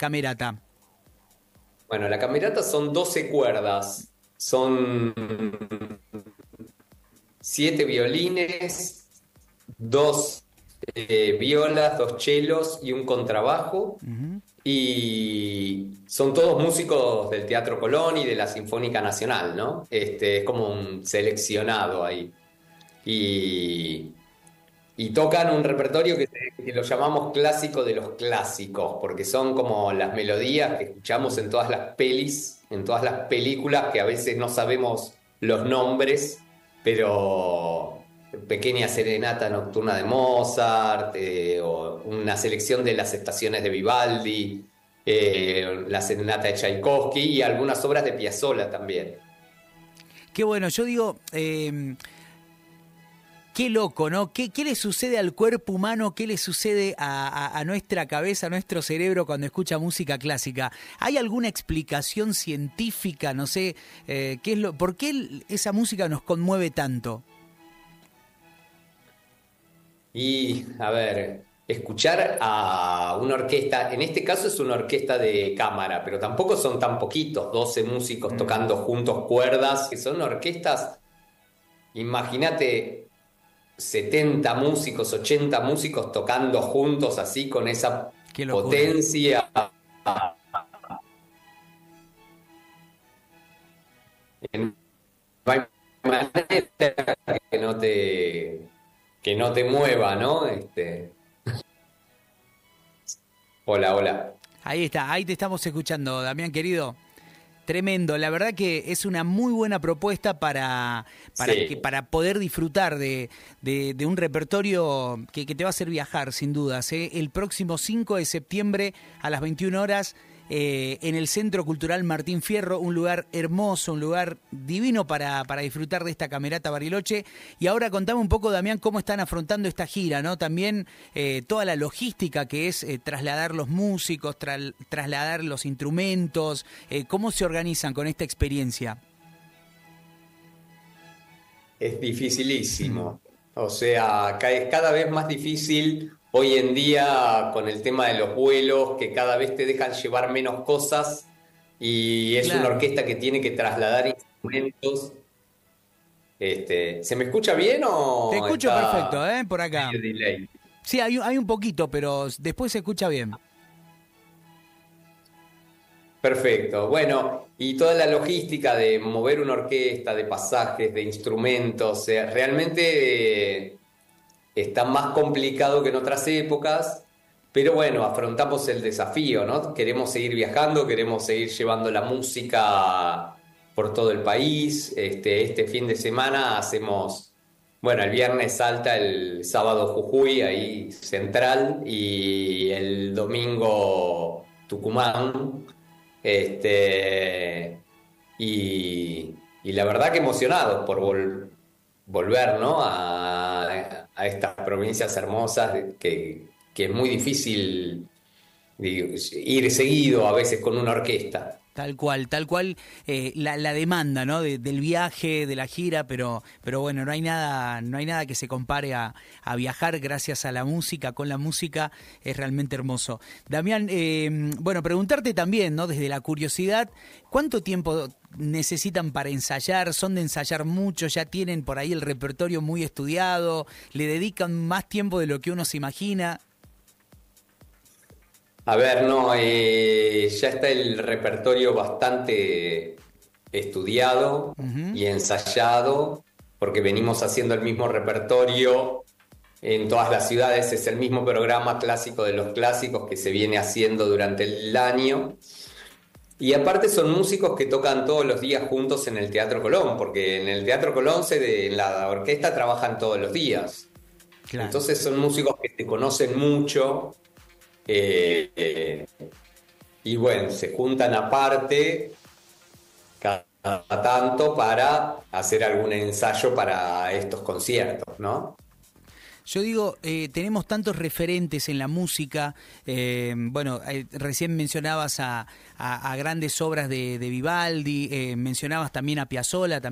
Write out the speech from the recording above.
camerata? Bueno, la camerata son 12 cuerdas, son 7 violines, 2 violas, 2 chelos y un contrabajo. Ujú. Y son todos músicos del Teatro Colón y de la Sinfónica Nacional, ¿no? Es como un seleccionado ahí. Y, y tocan un repertorio que lo llamamos clásico de los clásicos, porque son como las melodías que escuchamos en todas las pelis, en todas las películas, que a veces no sabemos los nombres, pero Pequeña Serenata Nocturna de Mozart, o una selección de las estaciones de Vivaldi, la Serenata de Tchaikovsky y algunas obras de Piazzolla también. Qué bueno, yo digo, qué loco, ¿no? ¿Qué le sucede al cuerpo humano? ¿Qué le sucede a nuestra cabeza, a nuestro cerebro cuando escucha música clásica? ¿Hay alguna explicación científica? No sé, ¿por qué esa música nos conmueve tanto? Y, a ver, escuchar a una orquesta, en este caso es una orquesta de cámara, pero tampoco son tan poquitos, 12 músicos Mm, tocando juntos cuerdas, que son orquestas, imagínate 70 músicos, 80 músicos tocando juntos así con esa qué locura. potencia. No hay manera que no que no te mueva, ¿no? Hola, hola. Ahí está, ahí te estamos escuchando, Damián querido. Tremendo, la verdad que es una muy buena propuesta Sí. para poder disfrutar de un repertorio que te va a hacer viajar, sin dudas. El próximo 5 de septiembre a las 21 horas en el Centro Cultural Martín Fierro, un lugar hermoso, un lugar divino para disfrutar de esta camerata Bariloche. Y ahora contame un poco, Damián, cómo están afrontando esta gira, ¿no? También toda la logística que es trasladar los músicos, trasladar los instrumentos, cómo se organizan con esta experiencia. Es dificilísimo. O sea, es cada vez más difícil hoy en día con el tema de los vuelos, que cada vez te dejan llevar menos cosas y es una Claro. orquesta que tiene que trasladar instrumentos. ¿Se me escucha bien Te o escucho perfecto, está por acá. medio delay? Sí, hay un poquito, pero después se escucha bien. Perfecto. Bueno, y toda la logística de mover una orquesta, de pasajes, de instrumentos, realmente está más complicado que en otras épocas, pero bueno, afrontamos el desafío, ¿no? Queremos seguir viajando, queremos seguir llevando la música por todo el país. Este fin de semana hacemos, bueno, el viernes Salta, el sábado Jujuy, ahí central, y el domingo Tucumán. Este, y la verdad que emocionados por volver, ¿no? A estas provincias hermosas que es muy difícil digo, ir seguido a veces con una orquesta. Tal cual, la demanda, ¿no? Del viaje, de la gira, pero bueno, no hay nada que se compare a viajar gracias a la música, con la música, es realmente hermoso. Damián, bueno, preguntarte también, ¿no? Desde la curiosidad, ¿cuánto tiempo necesitan para ensayar? ¿Son de ensayar mucho? ¿Ya tienen por ahí el repertorio muy estudiado? ¿Le dedican más tiempo de lo que uno se imagina? A ver, no, ya está el repertorio bastante estudiado Ujú. y ensayado, porque venimos haciendo el mismo repertorio en todas las ciudades, es el mismo programa clásico de los clásicos que se viene haciendo durante el año. Y aparte son músicos que tocan todos los días juntos en el Teatro Colón, porque en el Teatro Colón en la orquesta trabajan todos los días. Claro. Entonces son músicos que se conocen mucho. eh, y bueno, se juntan aparte cada tanto para hacer algún ensayo para estos conciertos, ¿no? Yo digo, tenemos tantos referentes en la música, bueno, recién mencionabas a grandes obras de Vivaldi, mencionabas también a Piazzolla,